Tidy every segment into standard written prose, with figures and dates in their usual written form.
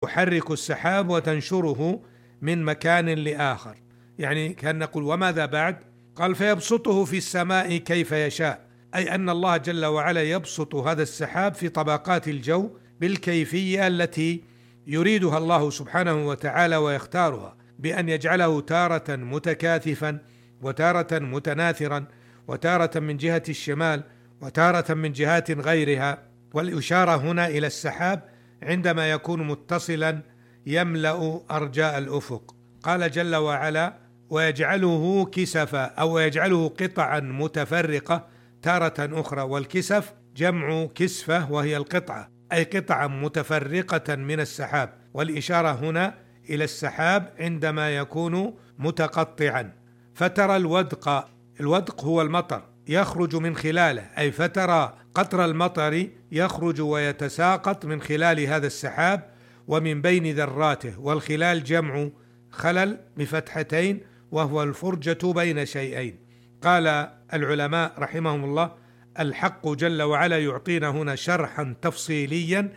تحرك السحاب وتنشره من مكان لآخر. يعني كان نقول وماذا بعد؟ قال فيبسطه في السماء كيف يشاء، أي أن الله جل وعلا يبسط هذا السحاب في طبقات الجو بالكيفية التي يريدها الله سبحانه وتعالى ويختارها، بأن يجعله تارة متكاثفا وتارة متناثرا وتارة من جهة الشمال وتارة من جهات غيرها. والإشارة هنا إلى السحاب عندما يكون متصلا يملأ أرجاء الأفق. قال جل وعلا ويجعله كسفا أو يجعله قطعا متفرقة تارة أخرى، والكسف جمع كسفة وهي القطعة، أي قطعا متفرقة من السحاب، والإشارة هنا إلى السحاب عندما يكون متقطعا. فترى الودق هو المطر يخرج من خلاله، أي فترى قطر المطر يخرج ويتساقط من خلال هذا السحاب ومن بين ذراته، والخلال جمع خلل بفتحتين وهو الفرجة بين شيئين. قال العلماء رحمهم الله الحق جل وعلا يعطينا هنا شرحا تفصيليا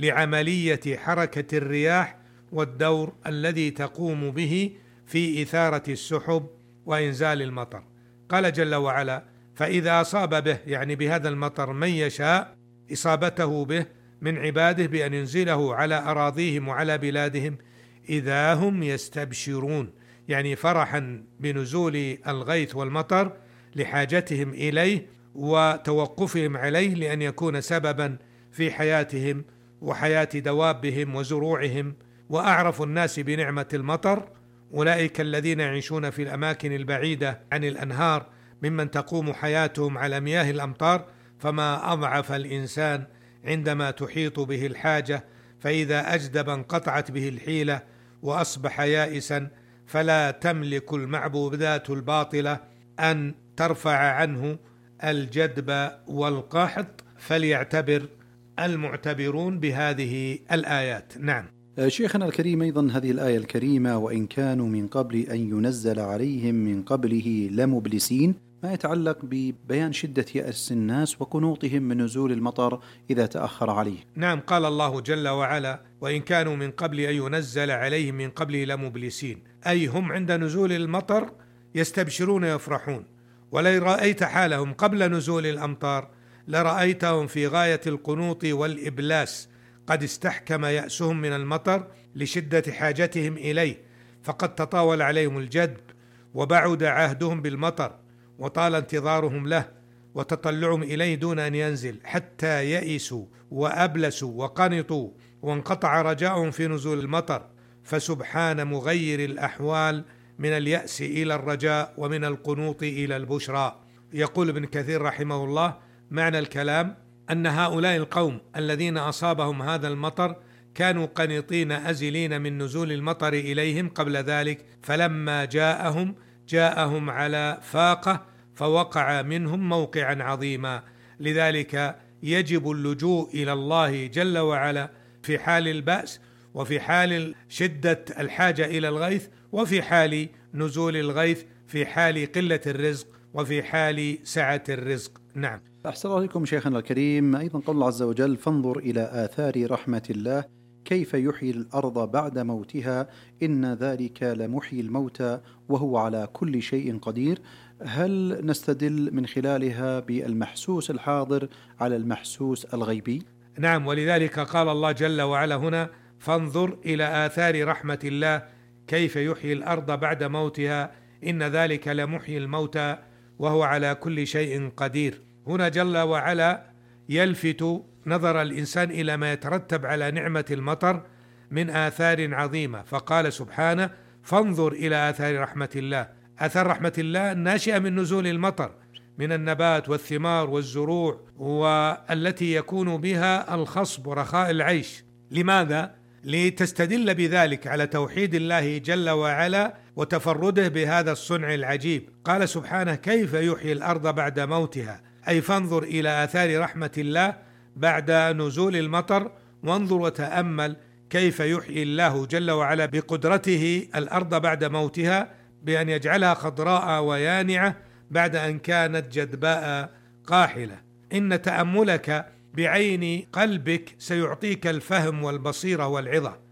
لعملية حركة الرياح والدور الذي تقوم به في إثارة السحب وإنزال المطر. قال جل وعلا فإذا أصاب به، يعني بهذا المطر، من يشاء إصابته به من عباده بأن ينزله على أراضيهم وعلى بلادهم إذا هم يستبشرون، يعني فرحا بنزول الغيث والمطر لحاجتهم إليه وتوقفهم عليه لأن يكون سببا في حياتهم وحياة دوابهم وزروعهم. وأعرف الناس بنعمة المطر أولئك الذين يعيشون في الأماكن البعيدة عن الأنهار ممن تقوم حياتهم على مياه الأمطار، فما أضعف الإنسان عندما تحيط به الحاجة، فإذا أجدب انقطعت به الحيلة وأصبح يائسا، فلا تملك المعبودات الباطلة أن ترفع عنه الجدب والقحط، فليعتبر المعتبرون بهذه الآيات. نعم. شيخنا الكريم، أيضا هذه الآية الكريمة وإن كانوا من قبل أن ينزل عليهم من قبله لمبلسين، ما يتعلق ببيان شدة يأس الناس وقنوطهم من نزول المطر إذا تأخر عليه. نعم، قال الله جل وعلا وإن كانوا من قبل أن ينزل عليهم من قبله لمبلسين، أي هم عند نزول المطر يستبشرون يفرحون. ولئن رأيت حالهم قبل نزول الأمطار لرأيتهم في غاية القنوط والإبلاس، قد استحكم يأسهم من المطر لشدة حاجتهم إليه، فقد تطاول عليهم الجدب وبعد عهدهم بالمطر وطال انتظارهم له وتطلعهم إليه دون أن ينزل، حتى يئسوا وأبلسوا وقنطوا وانقطع رجاؤهم في نزول المطر. فسبحان مغير الأحوال من اليأس إلى الرجاء ومن القنوط إلى البشرى. يقول ابن كثير رحمه الله معنى الكلام أن هؤلاء القوم الذين أصابهم هذا المطر كانوا قنطين أزلين من نزول المطر إليهم قبل ذلك، فلما جاءهم على فاقة فوقع منهم موقعا عظيما. لذلك يجب اللجوء إلى الله جل وعلا في حال البأس وفي حال شدة الحاجة إلى الغيث وفي حال نزول الغيث، في حال قلة الرزق وفي حال سعة الرزق. نعم. أحسن الله عليكم شيخنا الكريم. أيضا قول الله عز وجل فانظر إلى آثار رحمة الله كيف يحيي الأرض بعد موتها إن ذلك لمحيي الموتى وهو على كل شيء قدير. هل نستدل من خلالها بالمحسوس الحاضر على المحسوس الغيبي؟ نعم، ولذلك قال الله جل وعلا هنا فانظر إلى آثار رحمة الله كيف يحيي الأرض بعد موتها إن ذلك لمحيي الموتى وهو على كل شيء قدير. هنا جل وعلا يلفت نظر الإنسان إلى ما يترتب على نعمة المطر من آثار عظيمة، فقال سبحانه فانظر إلى آثار رحمة الله. آثار رحمة الله الناشئة من نزول المطر من النبات والثمار والزروع والتي يكون بها الخصب ورخاء العيش. لماذا؟ لتستدل بذلك على توحيد الله جل وعلا وتفرده بهذا الصنع العجيب. قال سبحانه كيف يحيي الأرض بعد موتها، أي فانظر إلى آثار رحمة الله بعد نزول المطر، وانظر وتأمل كيف يحيي الله جل وعلا بقدرته الأرض بعد موتها بأن يجعلها خضراء ويانعة بعد أن كانت جدباء قاحلة. إن تأملك بعين قلبك سيعطيك الفهم والبصيرة والعظة.